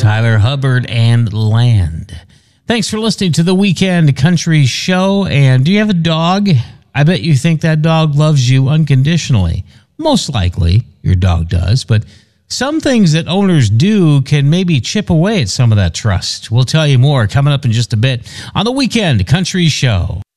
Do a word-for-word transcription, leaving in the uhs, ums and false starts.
Tyler Hubbard and Land. Thanks for listening to the Weekend Country Show. And do you have a dog? I bet you think that dog loves you unconditionally. Most likely your dog does, but some things that owners do can maybe chip away at some of that trust. We'll tell you more coming up in just a bit on the Weekend Country Show.